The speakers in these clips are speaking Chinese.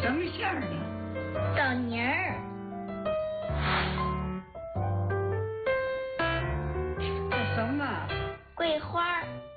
什么馅儿的？ 枣泥儿。 这什么？ 桂花。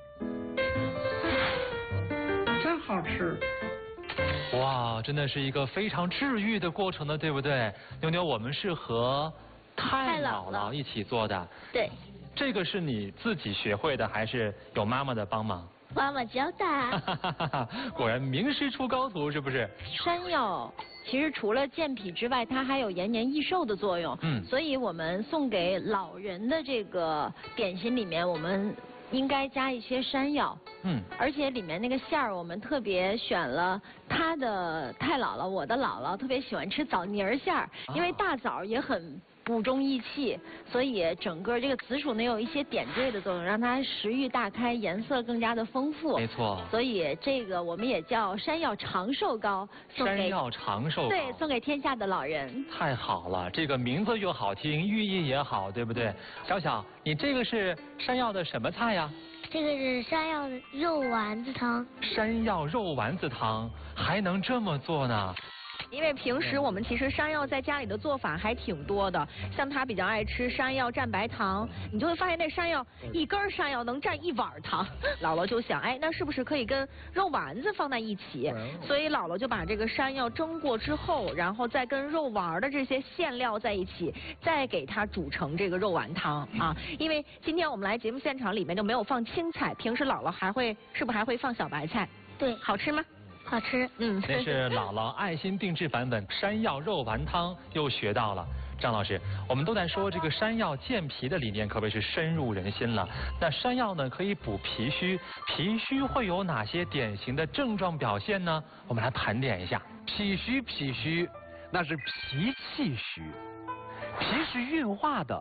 真好吃。 哇，真的是一个非常治愈的过程呢，对不对？妞妞，我们是和太姥姥一起做的。 对。 这个是你自己学会的，还是有妈妈的帮忙？ 妈妈教的。 果然名师出高徒，是不是？ 山药其实除了健脾之外，它还有延年益寿的作用。所以我们送给老人的这个点心里面，我们应该加一些山药。而且里面那个馅儿，我们特别选了他的太姥姥，我的姥姥特别喜欢吃枣泥儿馅儿，因为大枣也很补中益气，所以整个这个紫薯呢有一些点缀的作用，让它食欲大开，颜色更加的丰富。 没错。 所以这个我们也叫山药长寿糕， 山药长寿糕。 对，送给天下的老人。 太好了，这个名字又好听，寓意也好，对不对？小小，你这个是山药的什么菜呀？ 这个是山药的肉丸子汤。 山药肉丸子汤还能这么做呢？ 因为平时我们其实山药在家里的做法还挺多的，像他比较爱吃山药蘸白糖，你就会发现那山药一根山药能蘸一碗糖。姥姥就想，哎，那是不是可以跟肉丸子放在一起？所以姥姥就把这个山药蒸过之后，然后再跟肉丸的这些馅料在一起，再给它煮成这个肉丸汤啊。因为今天我们来节目现场里面就没有放青菜，平时姥姥是不是还会放小白菜？ 对， 好吃吗？ 好吃。 那是姥姥爱心定制版本山药肉丸汤，又学到了。张老师，我们都在说这个山药健脾的理念可谓是深入人心了。那山药呢可以补脾虚，脾虚会有哪些典型的症状表现呢？我们来盘点一下。 脾虚，那是脾气虚，脾是运化的。